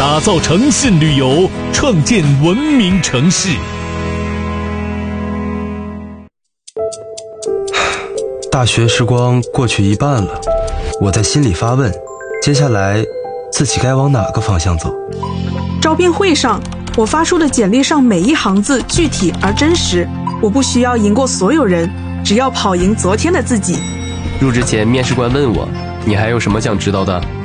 打造诚信旅游，创建文明城市。 大学时光过去一半了，我在心里发问，接下来自己该往哪个方向走？ 招聘会上，我发出的简历上每一行字具体而真实，我不需要赢过所有人，只要跑赢昨天的自己。 入职前面试官问我，你还有什么想知道的？